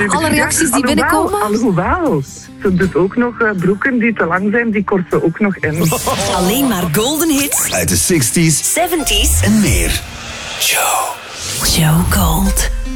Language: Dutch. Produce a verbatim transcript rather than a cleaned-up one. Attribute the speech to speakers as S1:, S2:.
S1: Van alle reacties die
S2: alhoewel,
S1: binnenkomen?
S2: Alhoewel. Ze doet ook nog uh, broeken die te lang zijn, die kort ze ook nog in.
S3: Alleen maar golden hits
S4: uit de zestig's,
S3: zeventig's
S4: en meer. Joe.
S3: Joe Gold.